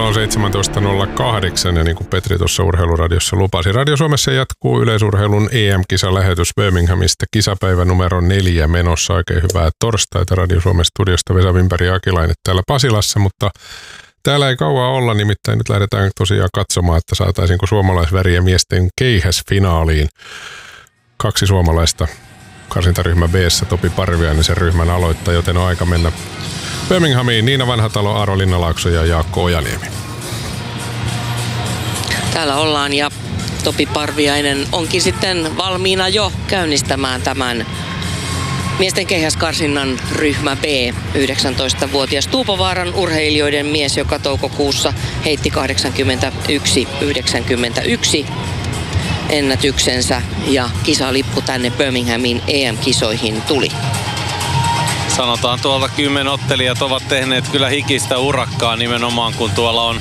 kello on 17.08 ja niin kuin Petri tuossa Urheiluradiossa lupasi. Radio Suomessa jatkuu yleisurheilun EM-kisalähetys Birminghamista. Kisapäivä numero 4 menossa. Oikein hyvää torstaita Radio Suomen studiosta. Vesa Wimberg ja Akilainen täällä Pasilassa, mutta täällä ei kauan olla, nimittäin nyt lähdetään tosiaan katsomaan, että saataisiinko suomalaisväriä miesten keihäsfinaaliin. 2 suomalaista karsintaryhmä B:ssä, Topi Parviainen sen ryhmän aloittaa, joten on aika mennä Birminghamiin. Niina Vanhatalo, Aaro Linnalaakso ja Jaakko Ojaniemi. Täällä ollaan ja Topi Parviainen onkin sitten valmiina jo käynnistämään tämän miesten keihäskarsinnan ryhmä B. 19-vuotias Tuupovaaran urheilijoiden mies, joka toukokuussa heitti 81-91 ennätyksensä ja kisalippu tänne Birminghamin EM-kisoihin tuli. Sanotaan tuolta 10 ottelijat ovat tehneet kyllä hikistä urakkaa nimenomaan, kun tuolla on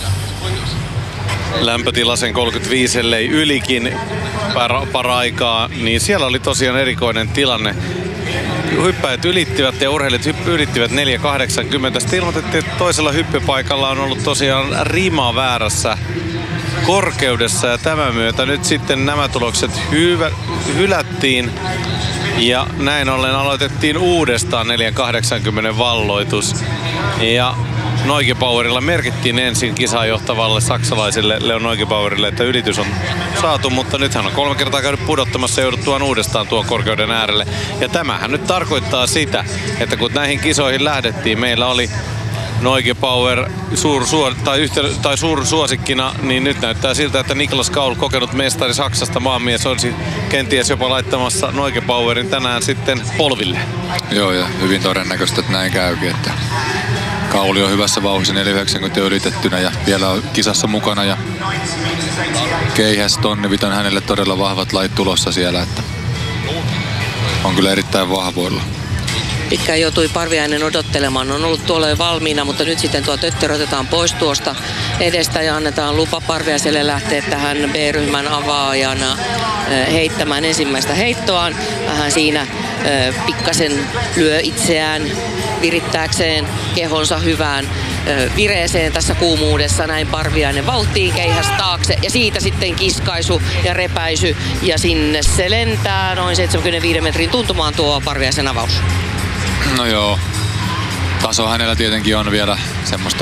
lämpötila sen 35 ellei ylikin paraikaa, niin siellä oli tosiaan erikoinen tilanne. Hyppäjät ylittivät ja urheilijat ylittivät 4.80. Sitten ilmoitettiin, että toisella hyppypaikalla on ollut tosiaan rima väärässä korkeudessa ja tämän myötä nyt sitten nämä tulokset hylättiin ja näin ollen aloitettiin uudestaan 4.80 valloitus ja Neugebauerilla merkittiin ensin kisaa johtavalle saksalaiselle Leon Neugebauerille, että ylitys on saatu, mutta nyt hän on 3 kertaa käynyt pudottamassa jouduttuaan uudestaan tuon korkeuden äärelle. Ja tämähän nyt tarkoittaa sitä, että kun näihin kisoihin lähdettiin, meillä oli Neugebauer suursuosikkina, niin nyt näyttää siltä, että Niklas Kaul, kokenut mestari Saksasta, maanmies, olisi kenties jopa laittamassa Neugebauerin tänään sitten polville. Joo, ja hyvin todennäköistä, että näin käykin, että Kauli on hyvässä vauhdissa 4.90 ylitettynä ja vielä on kisassa mukana ja keihäs tonnivit on hänelle todella vahvat lait tulossa siellä, että on kyllä erittäin vahvoilla. Pitkään joutui Parviainen odottelemaan, on ollut tuolla jo valmiina, mutta nyt sitten tuo tötterö otetaan pois tuosta edestä ja annetaan lupa Parviaiselle lähteä tähän B-ryhmän avaajana heittämään ensimmäistä heittoaan. Vähän siinä pikkasen lyö itseään virittääkseen kehonsa hyvään vireeseen tässä kuumuudessa. Näin Parviainen vauhtiin, keihäs taakse ja siitä sitten kiskaisu ja repäisy ja sinne se lentää noin 75 metrin tuntumaan tuo Parviaisen avaus. No joo, taso hänellä tietenkin on vielä semmoista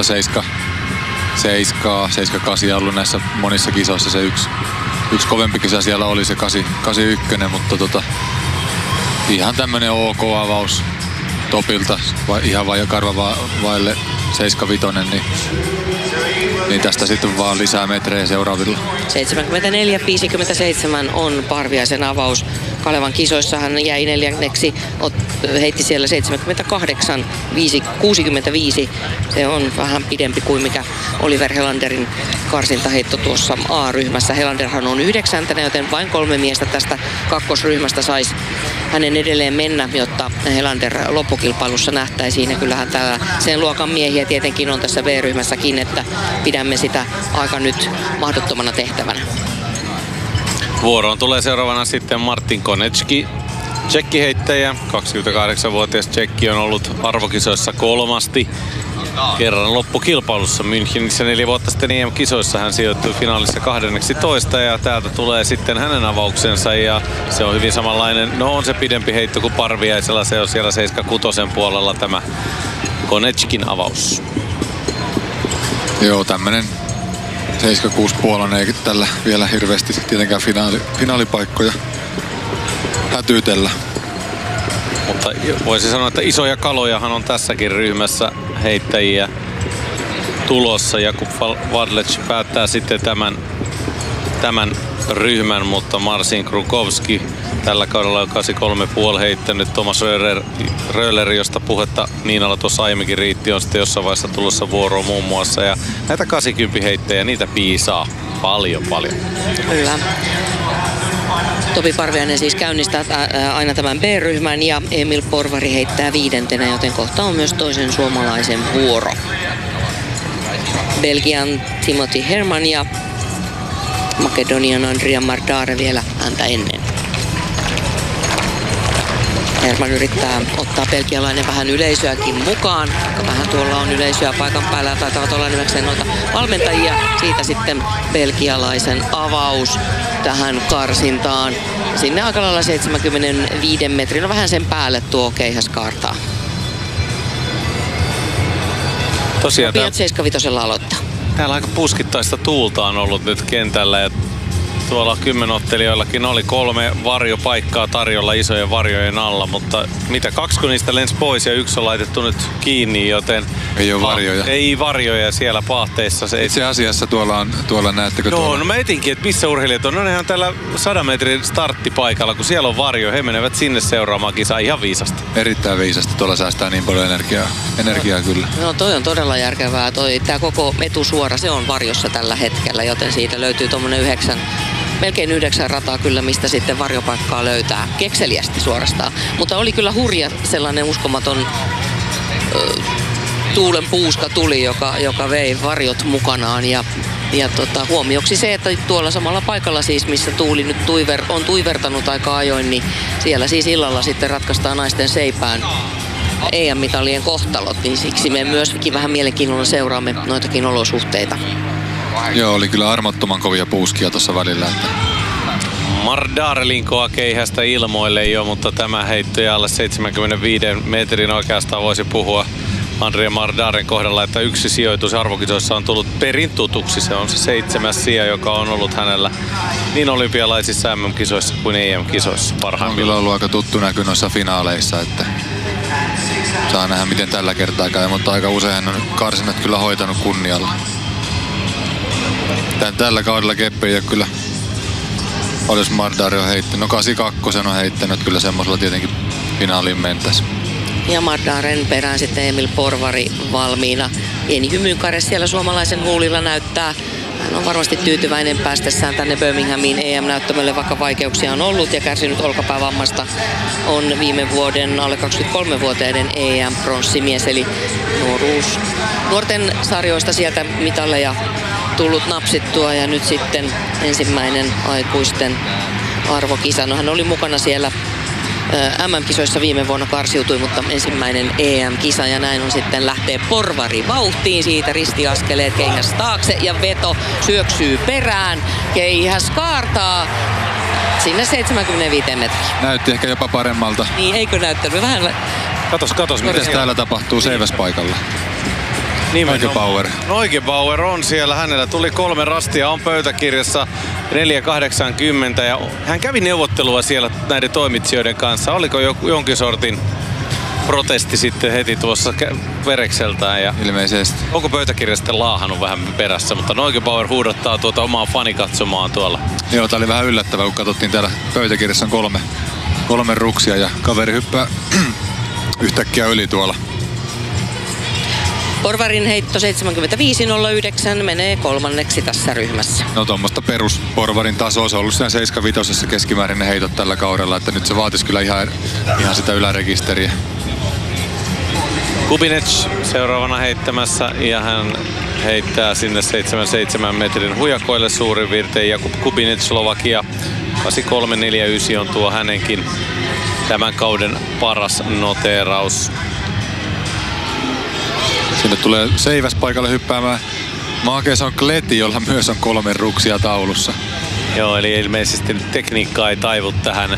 7-8 ollut näissä monissa kisoissa. Se yksi kovempi kisa siellä oli se 81, mutta ihan tämmönen OK avaus Topilta, ihan karva vaille 75, niin tästä sitten vaan lisää metrejä seuraavilla. 74-57 on Parviaisen avaus. Kalevan kisoissa hän jäi 4. heitti siellä 78-65. Se on vähän pidempi kuin mikä Oliver Helanderin karsintaheitto tuossa A-ryhmässä. Helanderhan on 9, joten vain 3 miestä tästä kakkosryhmästä saisi hänen edelleen mennä, jotta Helander loppukilpailussa nähtäisiin. Ja kyllähän täällä sen luokan miehiä tietenkin on tässä B-ryhmässäkin, että pidämme sitä aika nyt mahdottomana tehtävänä. Vuoroon tulee seuraavana sitten Martin Konecki, tsekkiheittäjä. 28-vuotias tsekki on ollut arvokisoissa 3. kerran loppukilpailussa Münchenissä 4 vuotta sitten EM-kisoissa. Hän sijoittui finaalissa 12. ja täältä tulee sitten hänen avauksensa ja se on hyvin samanlainen. No on se pidempi heitto kuin Parviaisella, se on siellä 76 puolella tämä Koneckin avaus. Joo, tämmönen 76,5 ei tällä vielä hirveästi tietenkään finaalipaikkoja hätyytellä. Mutta voisi sanoa, että isoja kalojahan on tässäkin ryhmässä heittäjiä tulossa. Jakub Wadlec päättää sitten tämän ryhmän, mutta Marcin Krukowski tällä kaudella on 83,5 heittänyt. Thomas Röhler, josta puhetta Niinalla tuossa aiemminkin riitti, on sitten jossain vaiheessa tulossa vuoroon muun muassa. Ja näitä 80 heittäjiä, niitä piisaa paljon. Kyllä. Topi Parviainen siis käynnistää aina tämän B-ryhmän ja Emil Porvari heittää 5, joten kohta on myös toisen suomalaisen vuoro. Belgian Timothy Herman ja Makedonian Andria Mardare vielä häntä ennen. Herman yrittää ottaa belgialainen vähän yleisöäkin mukaan. Vähän tuolla on yleisöä paikan päällä ja taitavat olla nimekseen noita valmentajia. Siitä sitten belgialaisen avaus tähän karsintaan. Sinne aika lailla 75 metrin, no vähän sen päälle tuo keihäskaartaa. Tosiaan Pian 75 aloittaa. täällä aika puskittaista tuulta on ollut nyt kentällä ja tuolla kymmenottelijoillakin oli 3 varjopaikkaa tarjolla isojen varjojen alla, mutta mitä 2 niistä lensi pois ja 1 on laitettu nyt kiinni, joten Ei ole varjoja. Ei varjoja siellä paahteissa. Itse asiassa tuolla näettekö tuolla? No mä etinkin, että missä urheilijat on. No nehän täällä 100 metrin starttipaikalla, kun siellä on varjo. He menevät sinne seuraamaan kisaa ihan viisasti. Erittäin viisasti. Tuolla säästää niin paljon energiaa kyllä. No toi on todella järkevää. Tää koko etusuora, se on varjossa tällä hetkellä, joten siitä löytyy tommonen melkein 9 rataa kyllä, mistä sitten varjopaikkaa löytää. Kekseliästi suorastaan. Mutta oli kyllä hurja sellainen uskomaton tuulen puuska tuli, joka vei varjot mukanaan. Ja huomioksi se, että tuolla samalla paikalla siis, missä tuuli nyt on tuivertanut aika ajoin, niin siellä siis illalla sitten ratkaistaan naisten seipään EM-mitalien kohtalot. Niin siksi me myöskin vähän mielenkiinnolla seuraamme noitakin olosuhteita. Joo, oli kyllä armottoman kovia puuskia tuossa välillä. Mardare linkoa keihästä ilmoille jo, mutta tämä heitto alle 75 metrin oikeastaan voisi puhua Andrea Mardaren kohdalla, että yksi sijoitus arvokisoissa on tullut perin tutuksi. Se on se 7. sija, joka on ollut hänellä niin olympialaisissa MM-kisoissa kuin EM-kisoissa parhaimmillaan. On kyllä ollut aika tuttu näky noissa finaaleissa, että saa nähdä miten tällä kertaa käy, mutta aika usein hän on karsinat kyllä hoitanut kunnialla. Tällä kaudella Keppe ei ole kyllä paljon Mardare on heittänyt. No 82 on heittänyt kyllä semmoisella tietenkin finaaliin mentäisi. Ja Mardaren perään sitten Emil Porvari valmiina. Pieni hymynkare siellä suomalaisen huulilla näyttää. Hän on varmasti tyytyväinen päästessään tänne Birminghamin EM-näyttämölle, vaikka vaikeuksia on ollut ja kärsinyt olkapäävammasta. On viime vuoden alle 23-vuotiaiden EM-pronssimies, eli nuorten sarjoista sieltä mitalleja tullut napsittua ja nyt sitten ensimmäinen aikuisten arvokisa. No hän oli mukana siellä MM-kisoissa viime vuonna, karsiutui, mutta ensimmäinen EM-kisa ja näin on sitten lähtee Porvari vauhtiin siitä, ristiaskeleet, keihäs taakse ja veto syöksyy perään, keihäs kaartaa sinne 75 metriä. Näytti ehkä jopa paremmalta. Niin, eikö näyttänyt? Vähän... Katos. Mitäs täällä tapahtuu Seiväspaikalla? Neugebauer. Neugebauer on siellä. Hänellä tuli 3 rastia, on pöytäkirjassa 4.80 ja hän kävi neuvottelua siellä näiden toimitsijoiden kanssa. Oliko jonkin sortin protesti sitten heti tuossa verekseltään? Ja ilmeisesti. Onko pöytäkirja sitten laahannut vähän perässä, mutta Neugebauer huudottaa tuota omaa fanikatsomaan tuolla. Joo, tää oli vähän yllättävää, kun katsottiin täällä pöytäkirjassa on 3 ruksia ja kaveri hyppää yhtäkkiä yli tuolla. Porvarin heitto 75.09 menee 3. tässä ryhmässä. No tuommoista perus Porvarin tasoa, se on ollut siinä 75 keskimäärin heitot tällä kaudella, että nyt se vaatisi kyllä ihan sitä ylärekisteriä. Kubinec seuraavana heittämässä ja hän heittää sinne 77 metrin hujakoille suurin piirtein. Jakub Kubinec, Slovakia, 83.49 on tuo hänenkin tämän kauden paras noteeraus. Sinne tulee Seiväspaikalle hyppäämään Maakeson Kleti, jolla myös on 3 ruksia taulussa. Joo, eli ilmeisesti tekniikka ei taivu tähän.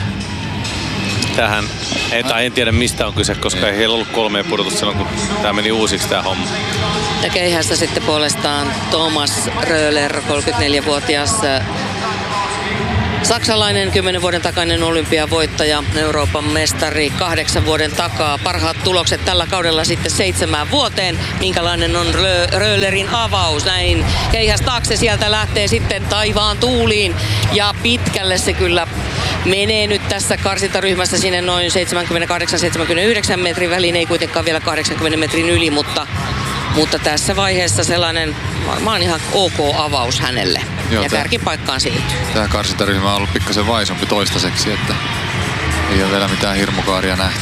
En tiedä mistä on kyse, koska ei heillä ollut 3 pudotusta silloin, kun tämä meni uusiksi tämä homma. Ja keihässä sitten puolestaan Thomas Röhler, 34-vuotias saksalainen, 10 vuoden takainen olympiavoittaja, Euroopan mestari 8 vuoden takaa. Parhaat tulokset tällä kaudella sitten 7 vuoteen. Minkälainen on Röhlerin avaus? Näin keihäs taakse, sieltä lähtee sitten taivaan tuuliin ja pitkälle se kyllä menee nyt tässä karsintaryhmässä sinne noin 78-79 metrin väliin, ei kuitenkaan vielä 80 metrin yli, mutta tässä vaiheessa sellainen varmaan ihan ok avaus hänelle. Joo, ja kärkipaikkaan siirtyy. Tämä karsintaryhmä on ollut pikkasen vaisompi toistaiseksi, että ei ole vielä mitään hirmukaaria nähty.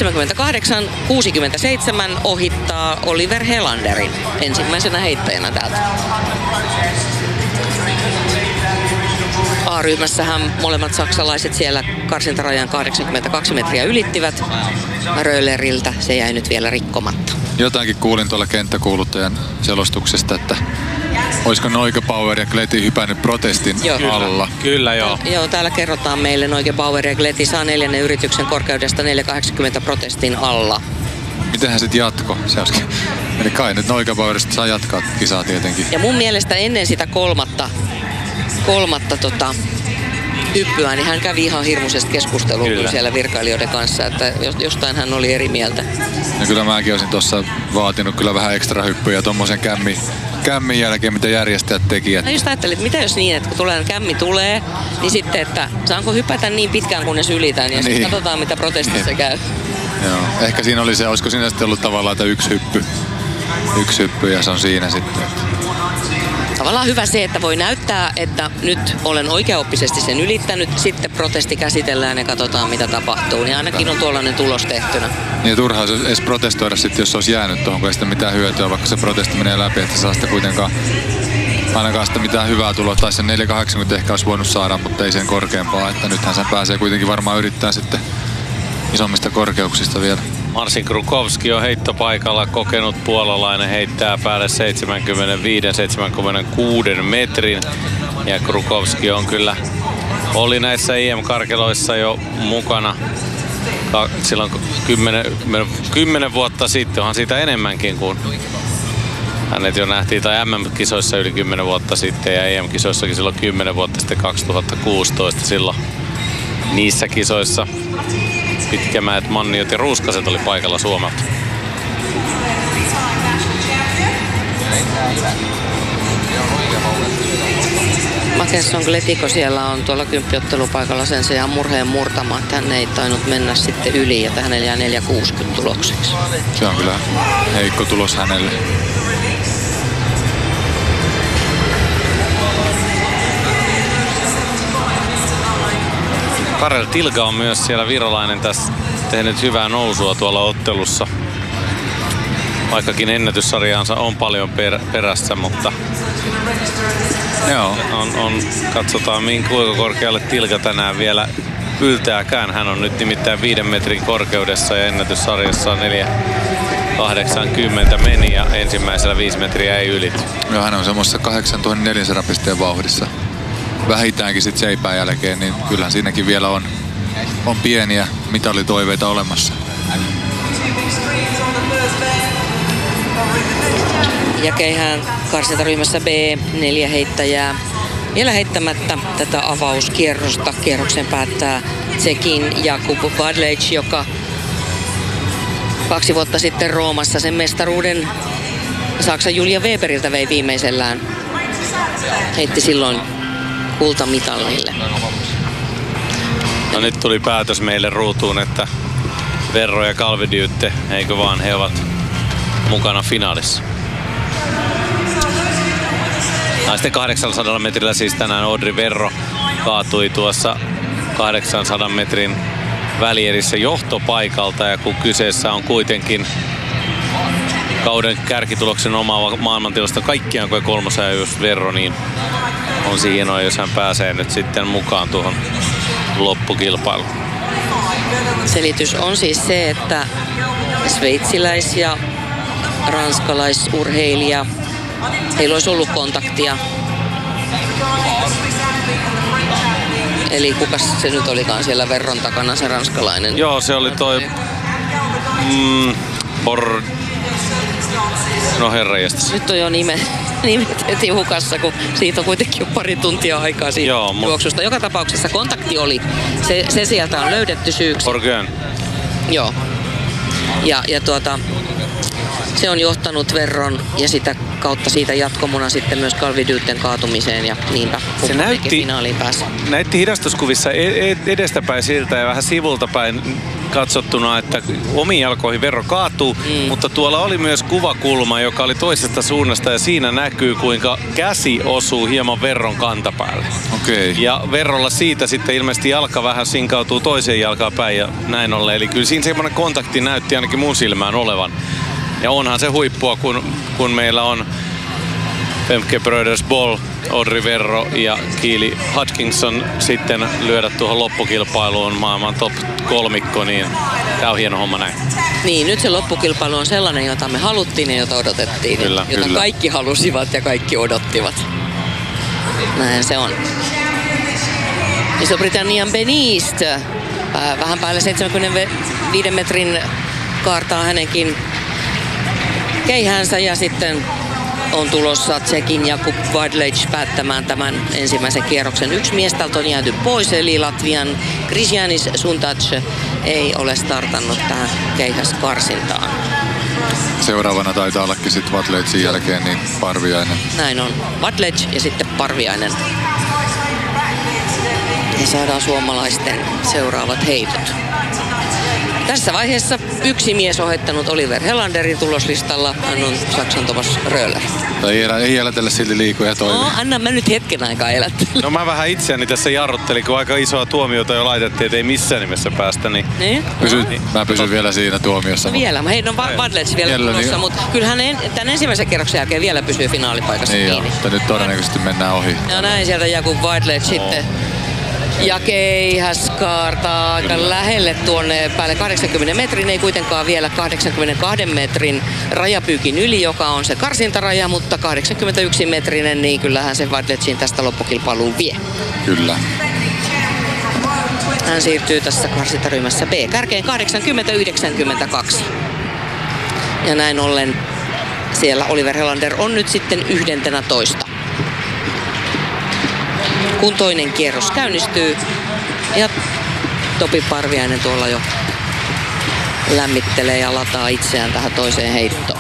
78-67 ohittaa Oliver Helanderin ensimmäisenä heittäjänä täältä. A-ryhmässähän molemmat saksalaiset siellä karsintarajan 82 metriä ylittivät. Röhleriltä se jäi nyt vielä rikkomatta. Jotainkin kuulin tuolla kenttäkuuluttajan selostuksesta, että olisiko Neugebauer ja Kleti hypännyt protestin alla. Kyllä joo. Joo, täällä kerrotaan meille Neugebauer ja Kleti saa 4. yrityksen korkeudesta 4,80 protestin alla. Mitenhän sitten jatko? Eli kai nyt Neugebauerista saa jatkaa kisaa tietenkin. Ja mun mielestä ennen sitä kolmatta hyppyä, niin hän kävi ihan hirmuisesti keskustelua siellä virkailijoiden kanssa, että jostain hän oli eri mieltä. Ja kyllä mäkin olisin tuossa vaatinut kyllä vähän ekstra hyppyjä tommosen kämmin jälkeen, mitä järjestäjät teki. No just ajattelin, että mitä jos niin, että kun kämmi tulee, niin sitten, että saanko hypätä niin pitkään, kunnes ylitän, ja niin. Sitten katsotaan, mitä protestissa käy. Joo, ehkä siinä oli se, olisiko siinä sitten ollut tavallaan, että yksi hyppy ja se on siinä sitten. Tavallaan hyvä se, että voi näyttää, että nyt olen oikeaoppisesti sen ylittänyt, sitten protesti käsitellään ja katsotaan, mitä tapahtuu. Niin ainakin on tuollainen tulos tehtynä. Niin turhaa se edes protestoida sitten, jos se olisi jäänyt tuohon, kun ei sitä mitään hyötyä, vaikka se protesti menee läpi, että saa sitä kuitenkaan ainakaan sitä mitään hyvää tuloa. Tai sen 4,80 ehkä olisi voinut saada, mutta ei sen korkeampaa. Että nythän sen pääsee kuitenkin varmaan yrittää sitten isommista korkeuksista vielä. Marcin Krukowski on heittopaikalla, kokenut puolalainen, heittää päälle 75-76 metrin. Ja Krukowski on kyllä, oli näissä EM-karkeloissa jo mukana silloin 10 vuotta sitten, onhan siitä enemmänkin kuin hänet jo nähtiin, tai MM-kisoissa yli 10 vuotta sitten ja EM-kisoissakin silloin 10 vuotta sitten 2016 silloin niissä kisoissa. Pitkämäet, Manniot ja Ruuskaset oli paikalla Suomelta. Mackenson Gletiko siellä on tuolla kymppiottelupaikalla sen sijaan murheen murtama, että hän ei tainnut mennä sitten yli ja hänelle jää 4,60 tulokseksi. Se on kyllä heikko tulos hänelle. Karel Tilga on myös siellä virolainen tässä tehnyt hyvää nousua tuolla ottelussa. Vaikkakin ennätyssarjaansa on paljon perässä, mutta joo. Katsotaan kuinka korkealle Tilga tänään vielä yltääkään. Hän on nyt nimittäin 5 metrin korkeudessa ja ennätyssarjassa 4,80 meni ja ensimmäisellä 5 metriä ei ylity. Joo, hän on semmoisessa 8400 pisteen vauhdissa. Vähintäänkin sitten seipään jälkeen, niin kyllähän siinäkin vielä on pieniä mitalitoiveita olemassa. Jäkeihään karsintaryhmässä B 4 heittäjää. Vielä heittämättä tätä avauskierrosta. Kierroksen päättää Tsekin Jakub Badlec, joka 2 vuotta sitten Roomassa sen mestaruuden Saksan Julia Weberiltä vei viimeisellään. Heitti silloin kultamitalille. No nyt tuli päätös meille ruutuun, että Verro ja Calvi-Dytte, eikö vaan, he ovat mukana finaalissa. Naisten 800 metrillä siis tänään Audrey Verro kaatui tuossa 800 metrin välierissä johtopaikalta, ja kun kyseessä on kuitenkin kauden kärkituloksen omaava maailmantilasta kaikkiaan kuin 3 just Verro, niin on se hienoa, jos hän pääsee nyt sitten mukaan tuohon loppukilpailuun. Selitys on siis se, että sveitsiläis- ja ranskalaisurheilija, heillä olisi ollut kontaktia. Eli kukas se nyt olikaan siellä Verron takana, se ranskalainen? Joo, se oli toi no herranjestas. Nyt on jo nimet heti hukassa, kun siitä on kuitenkin jo pari tuntia aikaa siitä juoksusta. Joka tapauksessa kontakti oli. Se sieltä on löydetty syyksi. Orgön. Joo. Ja se on johtanut Verron ja sitä kautta siitä jatkomuna sitten myös Calvi-Dytten kaatumiseen ja niinpä se finaaliin pääsi. Näytti hidastuskuvissa edestäpäin siltä ja vähän sivulta päin katsottuna, että omiin jalkoihin Verro kaatuu, mutta tuolla oli myös kuvakulma, joka oli toisesta suunnasta ja siinä näkyy, kuinka käsi osuu hieman Verron kantapäälle. Okay. Ja Verrolla siitä sitten ilmeisesti jalka vähän sinkautuu toiseen jalkaan päin ja näin ollen. Eli kyllä siinä semmoinen kontakti näytti ainakin mun silmään olevan. Ja onhan se huippua, kun meillä on Femke Brothers Ball Audrey Verro ja Keely Hutchinson sitten lyödä tuohon loppukilpailuun maailman top 3, niin tää on hieno homma näin. Niin, nyt se loppukilpailu on sellainen, jota me haluttiin ja jota odotettiin. Kyllä, jota kyllä. kaikki halusivat ja kaikki odottivat. Näin se on. Iso-Britannian Ben East. Vähän päälle 75 metrin kaartaa hänenkin keihänsä ja sitten on tulossa Tsekin Jakub Vadlec päättämään tämän ensimmäisen kierroksen. Yksi mies täältä on jääty pois, eli Latvian Krišjānis Suntac ei ole startannut tähän keihäskarsintaan. Seuraavana taitaa ollakin sitten Vadlecin jälkeen niin Parviainen. Näin on. Vadlec ja sitten Parviainen. Ja saadaan suomalaisten seuraavat heitot. Tässä vaiheessa yksi mies ohittanut Oliver Helanderin tuloslistalla. Hän on Saksan Thomas Röhler. Ei elätellä silti liiku ja toimi. No, anna mä nyt hetken aikaa elättellä. No mä vähän itseäni tässä jarruttelin, kun aika isoa tuomiota jo laitettiin, että ei missään nimessä päästä. Niin. Mä pysyn vielä siinä tuomiossa. No vielä, on Vadlec vielä tulossa, mutta kyllä hän tämän ensimmäisen kerroksen jälkeen vielä pysyy finaalipaikassa niin kiinni. Mutta nyt todennäköisesti mennään ohi. Ja näin sieltä Jakub Vadlec sitten. Ja keihäs kaartaa aika lähelle tuonne päälle 80 metrin, ei kuitenkaan vielä 82 metrin rajapyykin yli, joka on se karsintaraja, mutta 81 metrinen, niin kyllähän se Vadlecin tästä loppukilpailuun vie. Kyllä. Hän siirtyy tässä karsintaryhmässä B kärkeen 80-92. Ja näin ollen siellä Oliver Helander on nyt sitten 11. Kun toinen kierros käynnistyy ja Topi Parviainen tuolla jo lämmittelee ja lataa itseään tähän toiseen heittoon.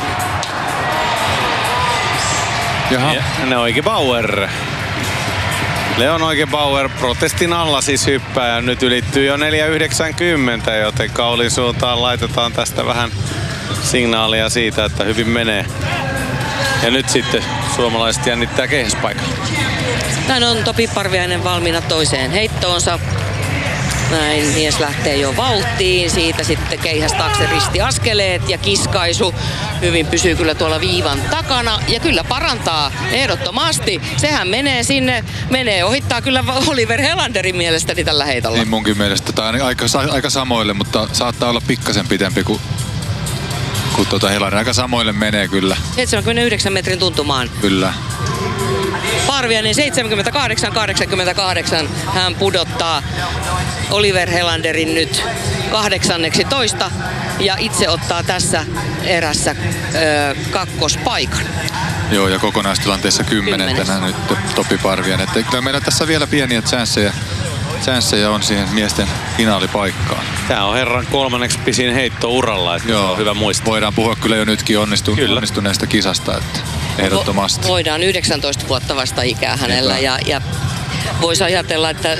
Jaha. Ja Leon Bauer. Leon Bauer protestin alla siis hyppää ja nyt ylittyy jo 4,90, joten Kaulin suuntaan laitetaan tästä vähän signaalia siitä, että hyvin menee. Ja nyt sitten suomalaiset jännittää keihäspaikan. Näin on Topi Parviainen valmiina toiseen heittoonsa. Näin mies lähtee jo vauhtiin. Siitä sitten keihäs taakse ristiaskeleet ja kiskaisu. Hyvin pysyy kyllä tuolla viivan takana. Ja kyllä parantaa ehdottomasti. Sehän menee sinne, ohittaa kyllä Oliver Helanderin mielestäni tällä heitolla. Niin munkin mielestä. Tämä on aika samoille, mutta saattaa olla pikkasen pitempi kuin Helander. Aika samoille menee kyllä. 79 metrin tuntumaan. Kyllä. Parviainen 78-88. Hän pudottaa Oliver Helanderin nyt 18 ja itse ottaa tässä erässä kakkospaikan. Joo, ja kokonaistilanteessa 10. nyt Topi Parviainen. Että kyllä meillä tässä vielä pieniä chanceja on siihen miesten finaalipaikkaan. Tämä on herran kolmanneksi pisin heitto uralla, että joo, on hyvä muistaa. Voidaan puhua kyllä jo nytkin onnistuneesta kisasta, että ehdottomasti. Voidaan 19 vuotta vasta ikää hänellä ja voisi ajatella, että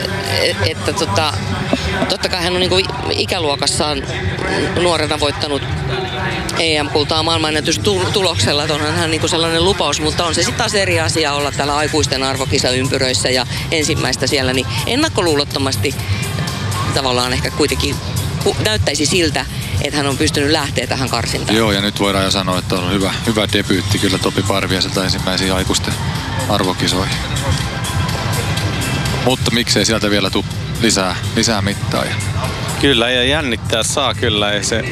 totta kai hän on niinku ikäluokassaan nuorena voittanut EM-kultaa maailmanennätystuloksella, että onhan hän niinku sellainen lupaus, mutta on se sitten taas eri asia olla täällä aikuisten arvokisaympyröissä ja ensimmäistä siellä, niin ennakkoluulottomasti tavallaan ehkä kuitenkin näyttäisi siltä, että hän on pystynyt lähteä tähän karsintaan. Joo, ja nyt voidaan jo sanoa, että on hyvä debyytti kyllä Topi Parviaiselta ensimmäisiin aikuisten arvokisoihin. Mutta miksei sieltä vielä tule lisää mittaa. Kyllä, ja jännittää saa kyllä.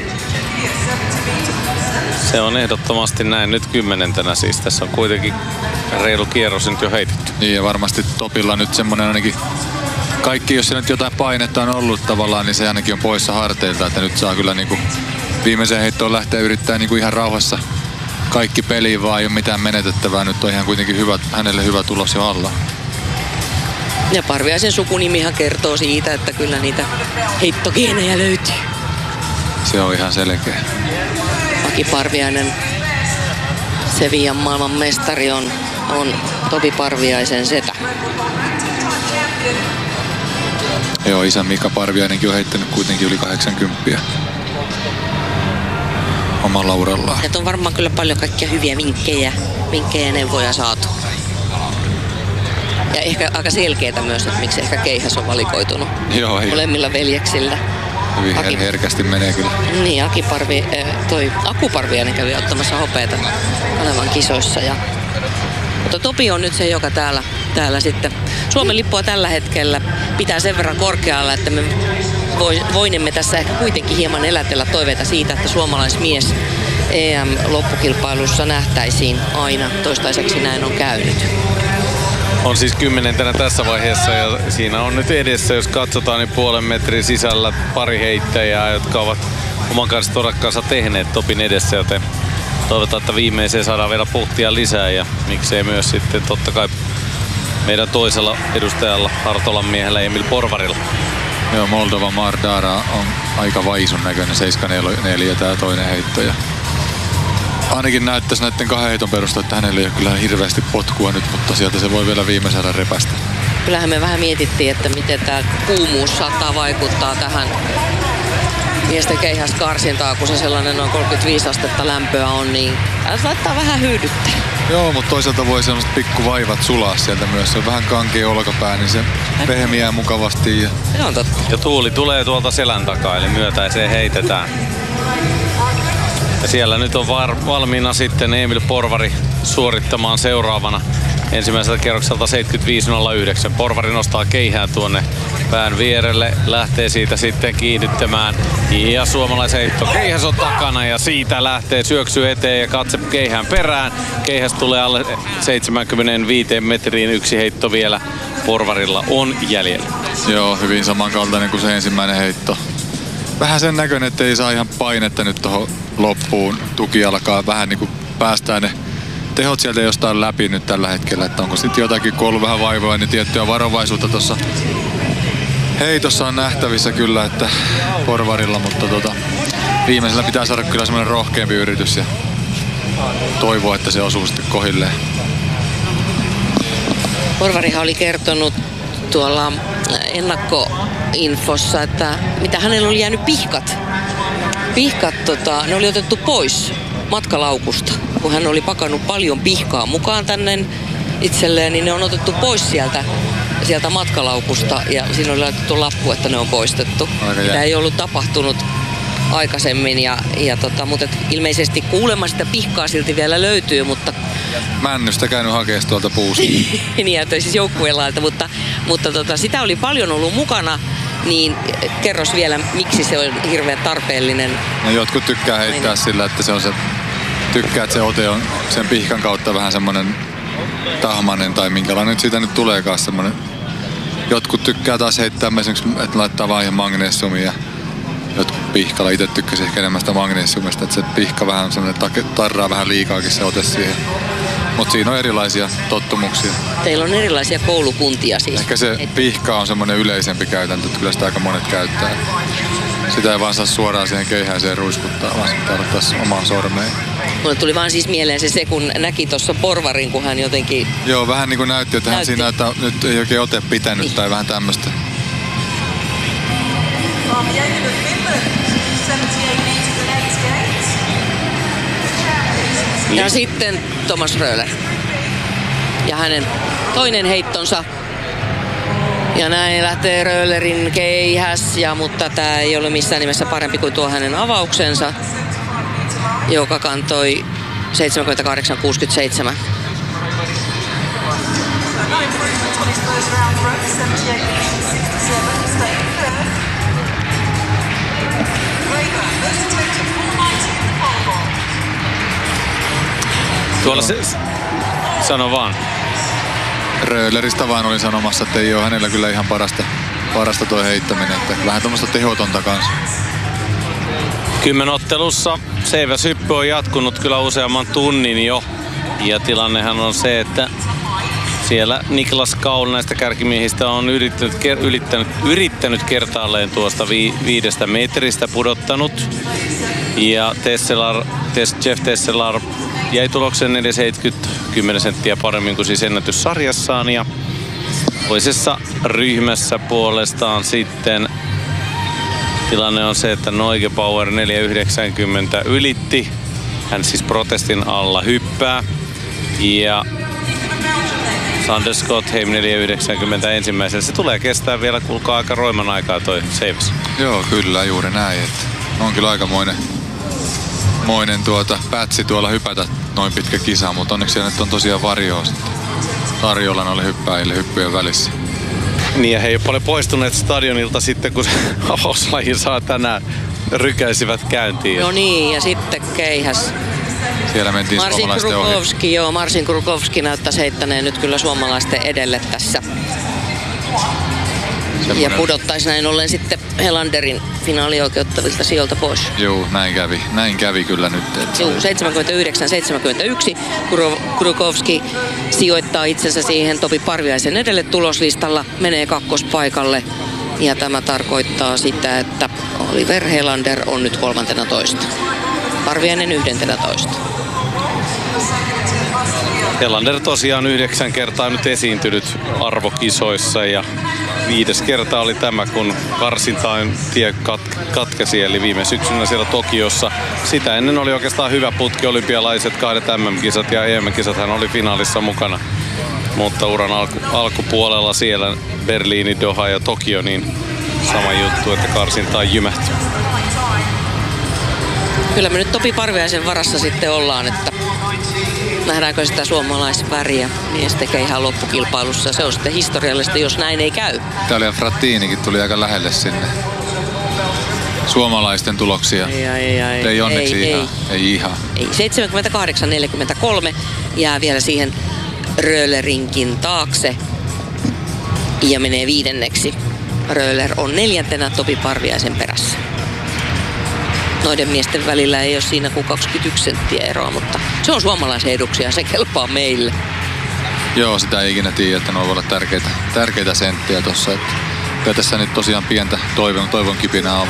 Se on ehdottomasti näin. Nyt 10. siis. Tässä on kuitenkin reilu kierros nyt jo heitetty. Niin, ja varmasti Topilla nyt semmoinen ainakin kaikki, jos se nyt jotain painetta on ollut tavallaan, niin se ainakin on poissa harteilta, että nyt saa kyllä niinku viimeiseen heittoon lähteä yrittää niinku ihan rauhassa kaikki peliin, vaan ei ole mitään menetettävää. Nyt on ihan kuitenkin hänelle hyvä tulos jo alla. Ja Parviaisen sukunimihan kertoo siitä, että kyllä niitä heittogeenejä löytyy. Se on ihan selkeä. Aki Parviainen, Sevillan maailman mestari, on Topi Parviaisen setä. Joo, isä Mika Parviainenkin on heittänyt kuitenkin yli 80 omalla urallaan. Ja on varmaan kyllä paljon kaikkia hyviä vinkkejä ja neuvoja saatu. Ja ehkä aika selkeätä myös, että miksi ehkä keihäs on valikoitunut. Joo, molemmilla veljeksillä. Hyvin herkästi menee kyllä. Niin, Aku Parviainen kävi ottamassa hopeata Kalevan kisoissa. Mutta Topi on nyt se, joka täällä täällä sitten. Suomen lippua tällä hetkellä pitää sen verran korkealla, että me voinemme tässä ehkä kuitenkin hieman elätellä toiveita siitä, että suomalaismies EM-loppukilpailussa nähtäisiin aina. Toistaiseksi näin on käynyt. On siis 10. tässä vaiheessa ja siinä on nyt edessä, jos katsotaan, niin puolen metrin sisällä pari heittäjää, jotka ovat oman kanssa torakkaansa tehneet topin edessä, joten toivotaan, että viimeiseen saadaan vielä pohtia lisää ja miksei myös sitten totta kai meidän toisella edustajalla, Hartolan miehellä Emil Porvarilla. Joo, Moldova Mardara on aika vaisun näköinen, 7-4 tää toinen heitto. Ja ainakin näyttäisi näiden 2 heiton perusteella, että hänellä ei ole kyllä hirveästi potkua nyt, mutta sieltä se voi vielä viimeisellä repästä. Kyllähän me vähän mietittiin, että miten tämä kuumuus saattaa vaikuttaa tähän miesten keihäskarsintaan, kun se sellainen noin 35 astetta lämpöä on, niin saattaa vähän hyydyttää. Joo, mutta toisaalta voi sellaiset pikkuvaivat sulaa sieltä myös. Se on vähän kankea olkapää, niin se pehmiää mukavasti. Se on totta. Ja tuuli tulee tuolta selän takaa, eli myötäiseen heitetään. Ja siellä nyt on valmiina sitten Emil Porvari suorittamaan seuraavana ensimmäiseltä kierrokselta 75.09. Porvari nostaa keihään tuonne pään vierelle, lähtee siitä sitten kiihdyttämään. Ja suomalaisen heitto keihäs on takana ja siitä lähtee syöksy eteen ja katse keihään perään. Keihäs tulee alle 75 metriin, yksi heitto vielä Porvarilla on jäljellä. Joo, hyvin samankaltainen kuin se ensimmäinen heitto. Vähän sen näköinen, että ei saa ihan painetta nyt tuohon loppuun. Tuki alkaa vähän niin kuin päästään ne tehot sieltä jostain läpi nyt tällä hetkellä. Että onko sitten jotakin, kun on ollut vähän vaivoa, niin tiettyä varovaisuutta tuossa heitossa on nähtävissä kyllä, että Porvarilla, mutta viimeisellä pitää saada kyllä semmoinen rohkeampi yritys ja toivoa, että se osuu sitten kohilleen. Porvarihan oli kertonut tuolla ennakkoinfossa, että mitä hänellä oli jäänyt pihkat. Ne oli otettu pois matkalaukusta, kun hän oli pakannut paljon pihkaa mukaan tänne itselleen, niin ne on otettu pois sieltä matkalaukusta ja siinä oli laitettu lappu, että ne on poistettu. Mitä ei ollut tapahtunut aikaisemmin, mutta ilmeisesti kuulemma sitä pihkaa silti vielä löytyy, mutta Männystä käynyt hakemaan tuolta puusta. niin, siis joukkueen lailta, mutta sitä oli paljon ollut mukana, niin kerros vielä, miksi se on hirveän tarpeellinen. No, jotkut tykkää heittää sillä, että se on se, tykkää, että se ote on sen pihkan kautta vähän semmoinen tahmanen tai minkälainen nyt siitä nyt tuleekaan semmoinen. Jotkut tykkää taas heittää esimerkiksi, että laittaa vaan ihan magnesiumia. Jotkut pihkalla, itse tykkäsi ehkä enemmän sitä magnesiumista, että se pihka vähän semmoinen tarraa vähän liikaakin se ote siihen. Mutta siinä on erilaisia tottumuksia. Teillä on erilaisia koulukuntia siis. Ehkä se pihka on semmoinen yleisempi käytäntö, että kyllä sitä aika monet käyttää. Sitä ei vaan saa suoraan siihen keihääseen ruiskuttaa, vaan sitä ottaa omaan sormeen. Mulle tuli vaan siis mieleen se, kun näki tuossa Porvarin, kun hän jotenkin... Joo, vähän niin kuin näytti, että hän siinä että nyt ei oikein ote pitänyt niin. Tai vähän tämmöistä. Ja sitten Thomas Röhler. Ja hänen toinen heittonsa. Ja näin lähtee Röhlerin keihäs, mutta tämä ei ole missään nimessä parempi kuin tuo hänen avauksensa, joka kantoi 78.67. Tuolla se... Sano vaan. Röhleristä vaan oli sanomassa, että ei ole hänellä kyllä ihan parasta tuo heittäminen. Että vähän tuommoista tehotonta kanssa. Kymmenottelussa seiväshyppy on jatkunut kyllä useamman tunnin jo. Ja tilannehan on se, että siellä Niklas Kaul näistä kärkimiehistä on yrittänyt kertaalleen tuosta 5 metristä pudottanut. Ja Jeff Tesselar jäi tuloksen 4,70, 10 senttiä paremmin kuin siis ennätyssarjassaan. Ja toisessa ryhmässä puolestaan sitten tilanne on se, että Neugebauer 4,90 ylitti. Hän siis protestin alla hyppää. Ja Sander Skotheim 4,90 ensimmäisellä. Se tulee kestää vielä, kuulkaa, aika roiman aikaa toi seiväs. Joo, kyllä juuri näin. Että on kyllä aikamoinen pätsi tuolla hypätä noin pitkä kisa, mutta onneksi siellä nyt on tosiaan varjoa sitten. tarjolla noille hyppääjille hyppyjen välissä. Niin, ja he ei ole paljon poistuneet stadionilta sitten, kun se avauslaji saa tänään rykäisivät käyntiin. No niin, ja sitten keihäs. Siellä mentiin suomalaisten ohi. Marcin Krukowski näyttäisi heittäneen nyt kyllä suomalaisten edelle tässä. Ja pudottaisi näin ollen sitten Helanderin finaalioikeuttavilta sijoilta pois. Joo, näin kävi kyllä nyt. Joo, 79-71. Krukowski sijoittaa itsensä siihen Topi Parviaisen edelle tuloslistalla, menee kakkospaikalle. Ja tämä tarkoittaa sitä, että Oliver Helander on nyt 13. Parviainen 11. Helander tosiaan 9 kertaa nyt esiintynyt arvokisoissa ja 5. kerta oli tämä, kun karsintain tie katkesi, eli viime syksynä siellä Tokiossa. Sitä ennen oli oikeastaan hyvä putki, olympialaiset, 2 MM-kisat ja EM-kisat, hän oli finaalissa mukana. Mutta uran alkupuolella siellä Berliini, Doha ja Tokio, niin sama juttu, että karsintaan jymähti. Kyllä me nyt Topi Parviaisen varassa sitten ollaan, että nähdäänkö sitä suomalaisväriä miesten keihään loppukilpailussa. Se on sitten historiallista, jos näin ei käy. Italia Frattinikin tuli aika lähelle sinne suomalaisten tuloksia. Ei onneksi ihan. Ei, 78-43 jää vielä siihen Röhlerinkin taakse ja menee 5. Röhler on 4. Topi Parviaisen perässä. Noiden miesten välillä ei ole siinä kuin 21 senttiä eroa, mutta se on suomalaisen eduksi ja se kelpaa meille. Joo, sitä ei ikinä tiedä, että nuo voi olla tärkeitä senttejä tuossa. Kyllä tässä nyt tosiaan pientä toivon kipinää on,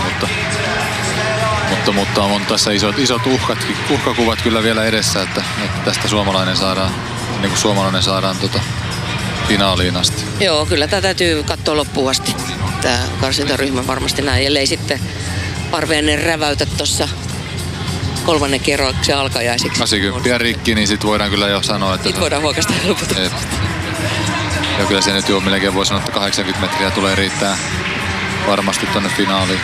mutta on tässä isot uhkakuvat kyllä vielä edessä, että tästä suomalainen saadaan finaaliin asti. Joo, kyllä tätä täytyy katsoa loppuun asti. Tämä karsintaryhmä varmasti näin, ellei sitten Parviainen räväytä tuossa 3. kerroksen alkajaisiksi. 80 rikki, niin sit voidaan kyllä jo sanoa, että... Sitten voidaan huokasta helpottaa. Ja kyllä se nyt jo melkein voi sanoa, että 80 metriä tulee riittää varmasti tonne finaaliin.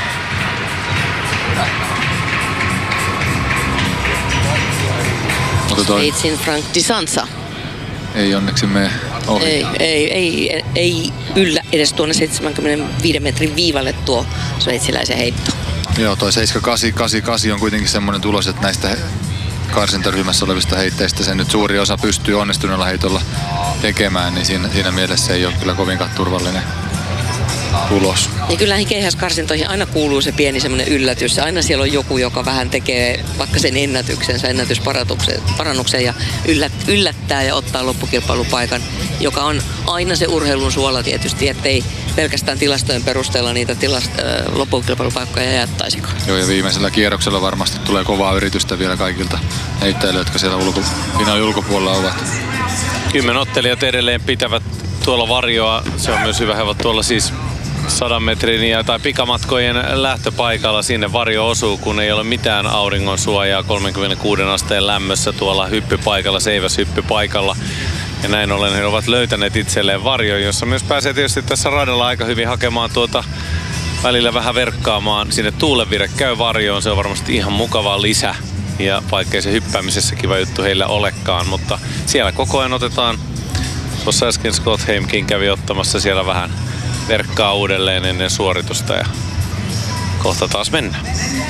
Sveitsin Frank Di Sanza. Ei onneksi mene ohi. Ei yllä edes tuonne 75 metrin viivalle tuo sveitsiläisen heitto. Joo, toi 7-8 on kuitenkin semmoinen tulos, että näistä karsintaryhmässä olevista heitteistä sen nyt suuri osa pystyy onnistuneella heitolla tekemään, niin siinä mielessä ei ole kyllä kovinkaan turvallinen tulos. Ja kyllähän keihäskarsintoihin aina kuuluu se pieni semmoinen yllätys. Aina siellä on joku, joka vähän tekee vaikka sen ennätysparannuksen ja yllättää ja ottaa loppukilpailupaikan, joka on aina se urheilun suola tietysti, ettei pelkästään tilastojen perusteella niitä loppukilpailupaikkoja jättäisikaan. Joo, ja viimeisellä kierroksella varmasti tulee kovaa yritystä vielä kaikilta heittäjille, jotka siellä finaalin ulkopuolella ovat. 10 ottelijat edelleen pitävät tuolla varjoa. Se on myös hyvä, he ovat tuolla siis 100 metrin tai pikamatkojen lähtöpaikalla. Sinne varjo osuu, kun ei ole mitään auringon suojaa 36 asteen lämmössä tuolla hyppypaikalla, seiväshyppypaikalla. Ja näin ollen he ovat löytäneet itselleen varjon, jossa myös pääsee tietysti tässä radalla aika hyvin hakemaan välillä vähän verkkaamaan. Sinne tuulenvire käy varjoon, se on varmasti ihan mukava lisä. Ja vaikkei se hyppäämisessä kiva juttu heillä olekaan, mutta siellä koko ajan otetaan. Tuossa äsken Scott Heimkin kävi ottamassa siellä vähän verkkaa uudelleen ennen suoritusta ja kohta taas mennään.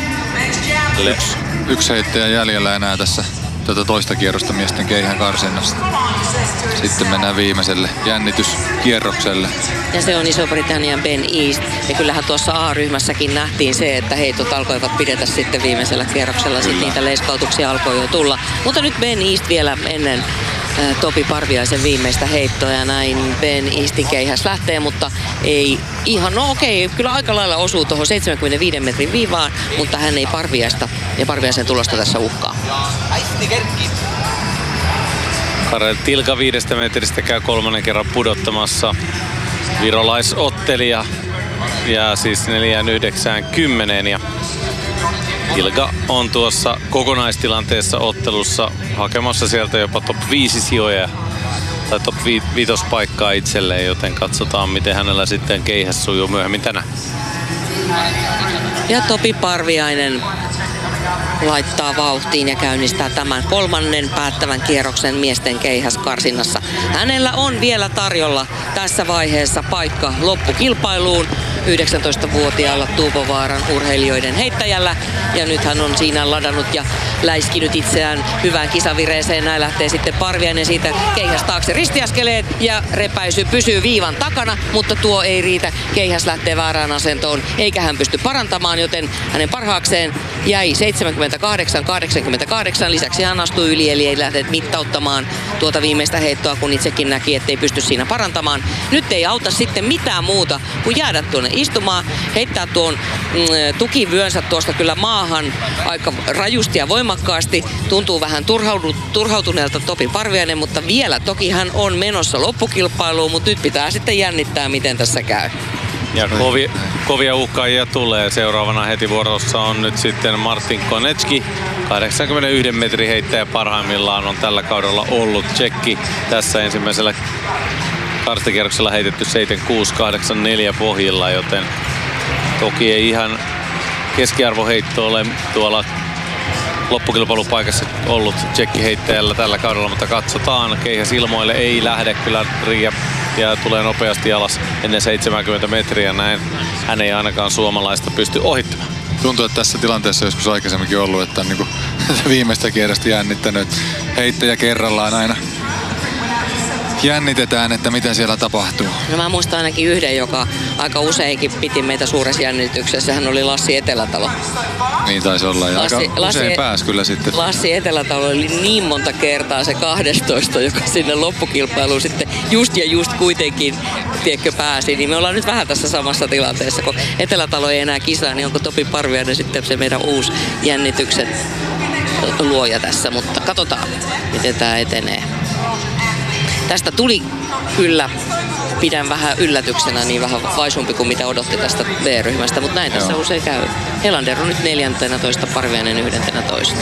Yksi heittäjä jäljellä enää tässä tätä toista kierrosta miesten keihään karsinnasta. Sitten mennään viimeiselle jännityskierrokselle. Ja se on Iso-Britannian Ben East. Ja kyllähän tuossa A-ryhmässäkin nähtiin se, että heitot alkoivat pidetä sitten viimeisellä kierroksella. Sitten niitä leiskautuksia alkoi jo tulla. Mutta nyt Ben East vielä ennen Topi Parviaisen viimeistä heittoa ja näin Ben Eastin keihäs lähtee, mutta ei ihan, no okei, kyllä aika lailla osuu tuohon 75 metrin viivaan, mutta hän ei Parviaista ja Parviaisen tulosta tässä uhkaa. Karel Tilka 5 metristä käy 3. kerran pudottamassa. Virolaisottelija jää siis 4.90 ja Tilka on tuossa kokonaistilanteessa ottelussa hakemassa sieltä jopa top 5 sijoja tai top 5 paikkaa itselleen, joten katsotaan miten hänellä sitten keihäs sujuu myöhemmin tänään. Ja Topi Parviainen laittaa vauhtiin ja käynnistää tämän 3. päättävän kierroksen miesten keihäskarsinnassa. Hänellä on vielä tarjolla tässä vaiheessa paikka loppukilpailuun 19-vuotiaalla Tuupovaaran urheilijoiden heittäjällä. Ja nyt hän on siinä ladannut ja läiskinyt itseään hyvään kisavireeseen. Näin lähtee sitten Parviainen siitä keihäs taakse ristiaskeleet ja repäisy pysyy viivan takana, mutta tuo ei riitä. Keihäs lähtee väärään asentoon eikä hän pysty parantamaan, joten hänen parhaakseen jäi 78-88. Lisäksi hän astui yli, eli ei lähde mittauttamaan tuota viimeistä heittoa, kun itsekin näki, ettei pysty siinä parantamaan. Nyt ei auta sitten mitään muuta kuin jäädä tuonne istumaan, heittää tuon tukivyönsä tuosta kyllä maahan aika rajusti ja voimakkaasti. Tuntuu vähän turhautuneelta Topi Parviainen, mutta vielä toki hän on menossa loppukilpailuun, mutta nyt pitää sitten jännittää, miten tässä käy. Ja kovia uhkaajia tulee. Seuraavana heti vuorossa on nyt sitten Martin Konecki. 81 metrin heittäjä parhaimmillaan on tällä kaudella ollut. Tsekki tässä ensimmäisellä karstakierroksella heitetty 76-84 pohjilla, joten toki ei ihan keskiarvoheitto ole tuolla loppukilpailupaikassa ollut tsekkiheittäjällä tällä kaudella, mutta katsotaan. Keihäs ilmoille ei lähde kyllä Riia ja tulee nopeasti alas ennen 70 metriä. Näin hän ei ainakaan suomalaista pysty ohittamaan. Tuntuu, että tässä tilanteessa joskus aikaisemminkin ollut, että on niin viimeistä kierrosta jännittänyt. Heittäjä kerrallaan aina jännitetään, että mitä siellä tapahtuu. No mä muistan ainakin yhden, joka aika useinkin piti meitä suuressa jännityksessä. Hän oli Lassi Etelätalo. Niin taisi olla. Ja aika usein pääsi kyllä sitten. Lassi Etelätalo oli niin monta kertaa se 12, joka sinne loppukilpailuun sitten just kuitenkin pääsi. Niin me ollaan nyt vähän tässä samassa tilanteessa, kun Etelätalo ei enää kisaa, niin onko Topi Parviainen sitten se meidän uusi jännityksen luoja tässä. Mutta katsotaan, miten tämä etenee. Tästä tuli kyllä, pidän vähän yllätyksenä, niin vähän vaisumpi kuin mitä odotti tästä B-ryhmästä, mutta näin tässä usein käy. Helander on nyt 14, Parviainen 11.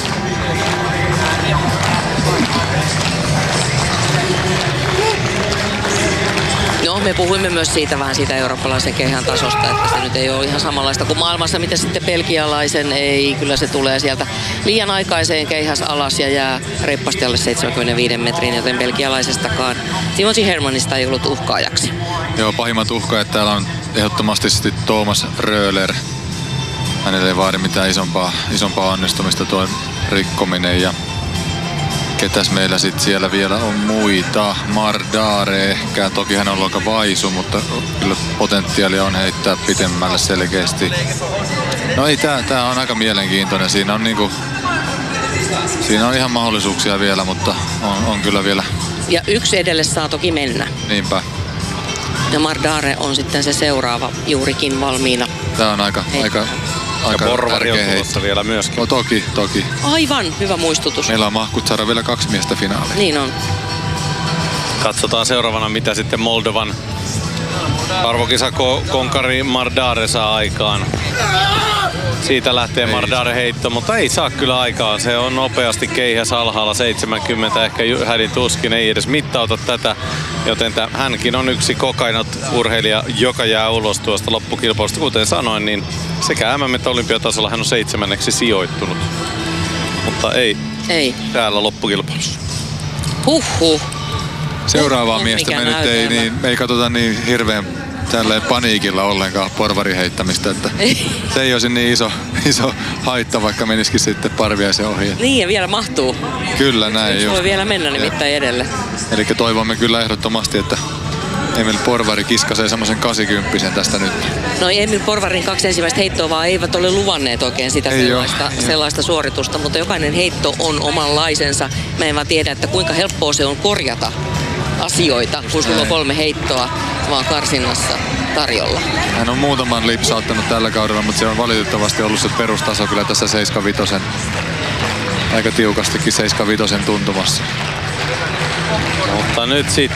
No, me puhuimme myös siitä vähän siitä eurooppalaisen keihän tasosta, että se nyt ei ole ihan samanlaista kuin maailmassa, mitä sitten belgialaisen ei. Kyllä se tulee sieltä liian aikaiseen keihäs alas ja jää reippaasti alle 75 metrin, joten belgialaisestakaan Timothy Hermanista ei ollut uhkaajaksi. Joo, pahimmat uhkaajat täällä on ehdottomasti sitten Thomas Röhler. Hänelle ei vaadi mitään isompaa onnistumista tuo rikkominen ja ketäs meillä sitten siellä vielä on muita? Mardare ehkä. Toki hän on ollut aika vaisu, mutta kyllä potentiaalia on heittää pitemmälle selkeästi. No ei, tää on aika mielenkiintoinen. Siinä on ihan mahdollisuuksia vielä, mutta on kyllä vielä. Ja yksi edelle saa toki mennä. Niinpä. Ja Mardare on sitten se seuraava juurikin valmiina. Tää on aika Porvari on tärkeä tulossa vielä myöskin. No toki. Aivan, hyvä muistutus. Meillä on mahkut saada vielä 2 miestä finaaliin. Niin on. Katsotaan seuraavana, mitä sitten Moldovan arvokisakonkari Mardare saa aikaan. Siitä lähtee Mardare heitto, mutta ei saa kyllä aikaan. Se on nopeasti keihäs alhaalla 70, ehkä hädin tuskin ei edes mittauta tätä. Joten hänkin on yksi kokainat-urheilija, joka jää ulos tuosta loppukilpailusta. Kuten sanoin, niin sekä MM- että olympiatasolla hän on 7. sijoittunut. Mutta ei täällä loppukilpailussa. Huhhuh. Seuraavaa miestä me nyt ei katsota niin hirveän tälleen paniikilla ollenkaan porvariheittämistä, että se ei olisi niin iso haitta, vaikka menisikin sitten Parviaisen ohi. Niin ja vielä mahtuu. Kyllä näin just. Voi vielä mennä nimittäin edelle. Eli toivomme kyllä ehdottomasti, että Emil Porvari kiskasee semmoisen 80 tästä nyt. No Emil Porvarin 2 ensimmäistä heittoa vaan eivät ole luvanneet oikein sitä sellaista suoritusta, mutta jokainen heitto on omanlaisensa. Mä en vaan tiedä, että kuinka helppoa se on korjata asioita, kun sulla on 3 heittoa vaan karsinnassa tarjolla. Hän on muutaman lipsauttanut tällä kaudella, mutta se on valitettavasti ollut se perustaso kyllä tässä 75. Aika tiukastikin 75 tuntumassa. Mutta nyt sitten